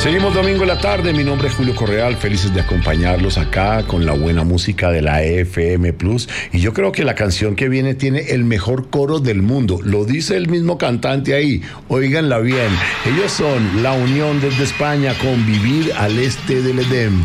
Seguimos domingo en la tarde, mi nombre es Julio Correal, felices de acompañarlos acá con la buena música de la FM Plus, y yo creo que la canción que viene tiene el mejor coro del mundo, lo dice el mismo cantante ahí, óiganla bien, ellos son La Unión desde España con Vivir al Este del Edén.